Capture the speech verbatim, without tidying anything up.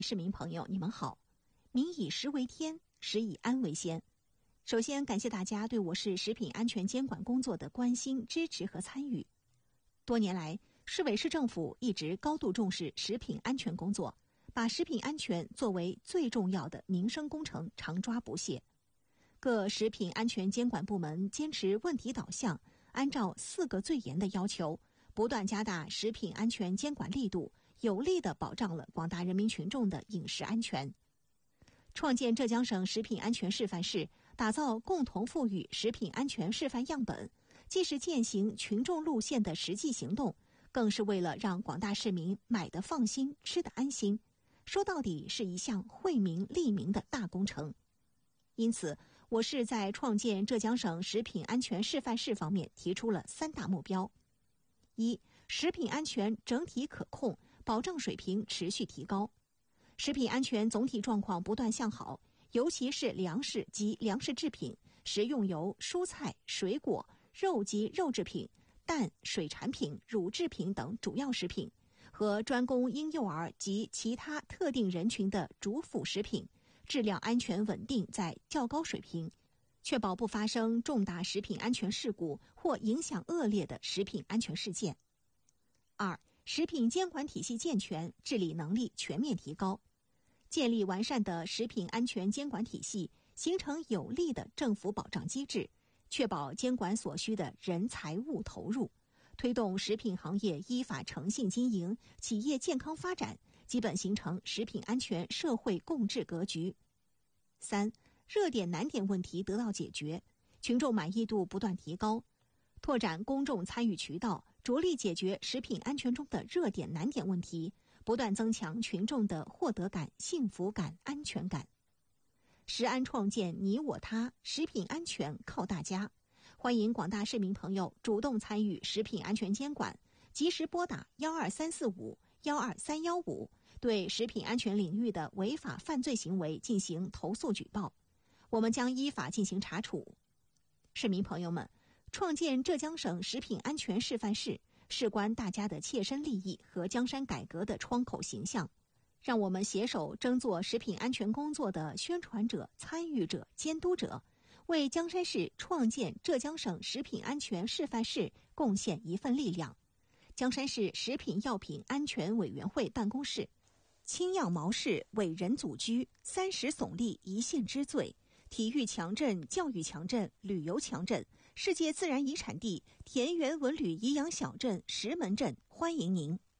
市民朋友，你们好。民以食为天，食以安为先。首先感谢大家对我市食品安全监管工作的关心、支持和参与。多年来，市委市政府一直高度重视食品安全工作，把食品安全作为最重要的民生工程，常抓不懈。各食品安全监管部门坚持问题导向，按照四个最严的要求，不断加大食品安全监管力度，有力地保障了广大人民群众的饮食安全。创建浙江省食品安全示范市，打造共同富裕食品安全示范样本，既是践行群众路线的实际行动，更是为了让广大市民买得放心、吃得安心。说到底是一项惠民利民的大工程。因此，我市在创建浙江省食品安全示范市方面提出了三大目标：一、食品安全整体可控，保障水平持续提高。食品安全总体状况不断向好，尤其是粮食及粮食制品、食用油、蔬菜、水果、肉及肉制品、蛋、水产品、乳制品等主要食品和专供婴幼儿及其他特定人群的主辅食品，质量安全稳定在较高水平，确保不发生重大食品安全事故或影响恶劣的食品安全事件。二、食品监管体系健全，治理能力全面提高。建立完善的食品安全监管体系，形成有力的政府保障机制，确保监管所需的人财物投入，推动食品行业依法诚信经营，企业健康发展，基本形成食品安全社会共治格局。三、热点难点问题得到解决，群众满意度不断提高，拓展公众参与渠道，着力解决食品安全中的热点难点问题，不断增强群众的获得感、幸福感、安全感。食安创建你我他，食品安全靠大家。欢迎广大市民朋友主动参与食品安全监管，及时拨打幺二三四五幺二三幺五，对食品安全领域的违法犯罪行为进行投诉举报，我们将依法进行查处。市民朋友们，创建浙江省食品安全示范市，事关大家的切身利益和江山改革的窗口形象。让我们携手争做食品安全工作的宣传者、参与者、监督者，为江山市创建浙江省食品安全示范市贡献一份力量。江山市食品药品安全委员会办公室，青药毛氏伟人祖居，三十耸立一县之最，体育强镇、教育强镇、旅游强镇，世界自然遗产地田园文旅颐养小镇石门镇，欢迎您。